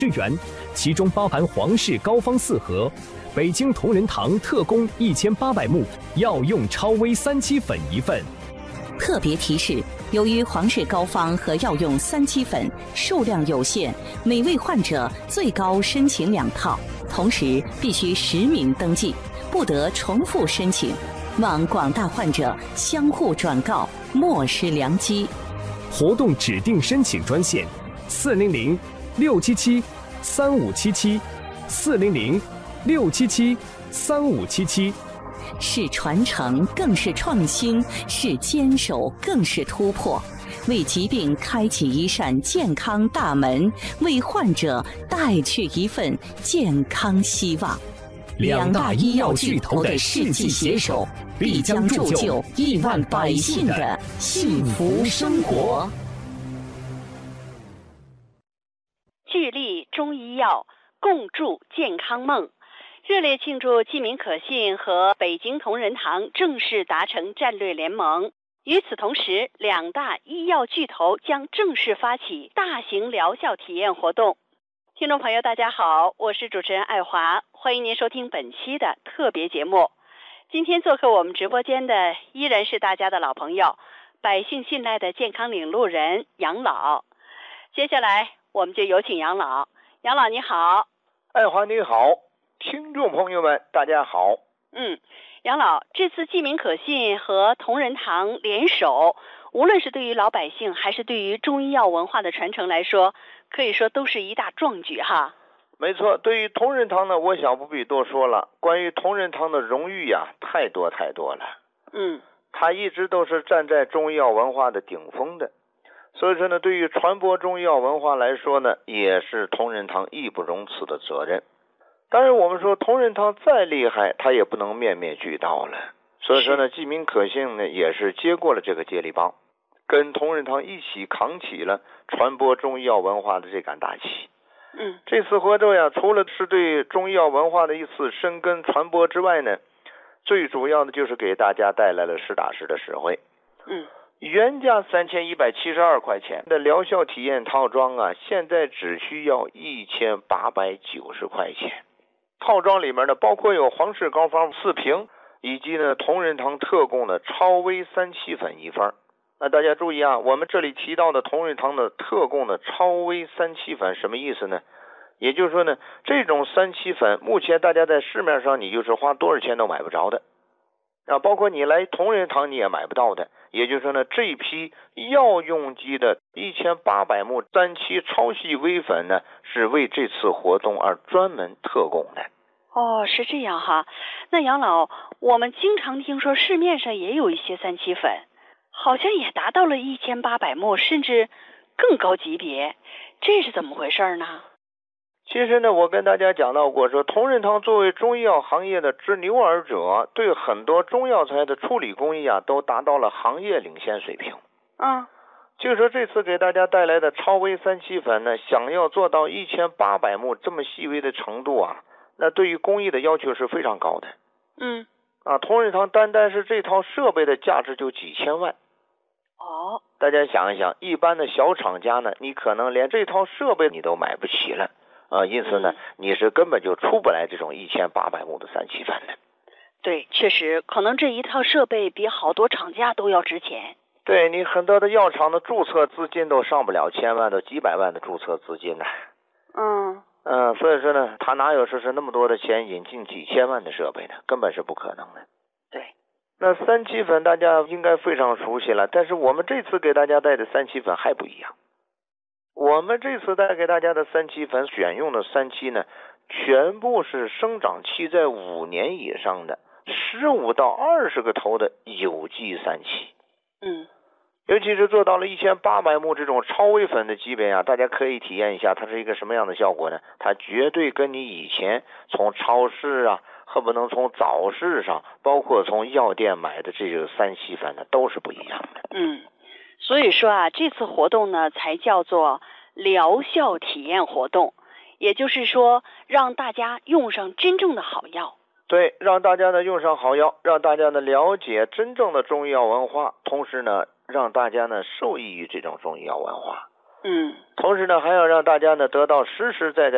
元，其中包含皇氏膏方4盒，北京同仁堂特供1800目药用超微37粉1份。 特别提示：由于皇氏膏方和药用37粉数量有限，每位患者最高申请2套，同时必须实名登记，不得重复申请。望广大患者相互转告，莫失良机。 活动指定申请专线：400-677-3577，400-677-3577。 是传承，更是创新；是坚守，更是突破。为疾病开启一扇健康大门，为患者带去一份健康希望。 2大医药巨头的世纪携手，必将铸就亿万百姓的幸福生活。 聚力中医药，共筑健康梦。热烈庆祝冀明可信和北京同仁堂正式达成战略联盟。与此同时，2大医药巨头将正式发起大型疗效体验活动。听众朋友大家好，我是主持人爱华，欢迎您收听本期的特别节目。今天做客我们直播间的依然是大家的老朋友，百姓信赖的健康领路人杨老。接下来我们就有请杨老。杨老你好。 爱华你好，听众朋友们大家好。 杨老，这次冀明可信和同仁堂联手，无论是对于老百姓还是对于中医药文化的传承来说，可以说都是一大壮举哈。 没错，对于同仁堂呢，我想不必多说了。关于同仁堂的荣誉呀，太多了。他一直都是站在中医药文化的顶峰的，所以说呢，对于传播中医药文化来说呢，也是同仁堂义不容辞的责任。当然我们说同仁堂再厉害，他也不能面面俱到了，所以说呢，冀明可信呢也是接过了这个接力棒，跟同仁堂一起扛起了传播中医药文化的这杆大旗。这次活动呀，除了是对中医药文化的一次深耕传播之外呢，最主要的就是给大家带来了实打实的实惠。原价3172块钱的疗效体验套装啊，现在只需要1890块钱。套装里面呢，包括有皇氏膏方4瓶，以及呢同仁堂特供的超微37粉1份。那大家注意啊，我们这里提到的同仁堂的特供的超微37粉什么意思呢？也就是说呢，这种37粉目前大家在市面上你就是花多少钱都买不着的啊，包括你来同仁堂你也买不到的。也就是说呢，这一批药用级的1800目37超细微粉呢，是为这次活动而专门特供的。 是这样哈。那杨老，我们经常听说市面上也有一些37粉，好像也达到了1800目，甚至更高级别，这是怎么回事呢？ 其实呢，我跟大家讲到过，说同仁堂作为中医药行业的执牛耳者，对很多中药材的处理工艺啊，都达到了行业领先水平。就是说这次给大家带来的超微37粉呢，想要做到1800目这么细微的程度啊，那对于工艺的要求是非常高的。同仁堂单是这套设备的价值就几千万。大家想一想，一般的小厂家呢，你可能连这套设备你都买不起了。因此呢，你是根本就出不来这种1800目的37粉的。 对，确实，可能这一套设备比好多厂家都要值钱。 对，你很多的药厂的注册资金都上不了千万，都几百万的注册资金呢。所以说呢，他哪有说是那么多的钱引进几千万的设备呢？根本是不可能的。 对。 那37粉大家应该非常熟悉了，但是我们这次给大家带的37粉还不一样。我们这次带给大家的37粉选用的37呢，全部是生长期在5年以上的15到20个头的有机37。尤其是做到了1800目这种超微粉的级别啊，大家可以体验一下它是一个什么样的效果呢？它绝对跟你以前从超市啊，恨不能从早市上，包括从药店买的这个37粉呢，都是不一样的。 所以说啊，这次活动呢才叫做疗效体验活动，也就是说让大家用上真正的好药。 对，让大家呢用上好药，让大家呢了解真正的中医药文化，同时呢让大家呢受益于这种中医药文化。同时呢还要让大家呢得到实实在在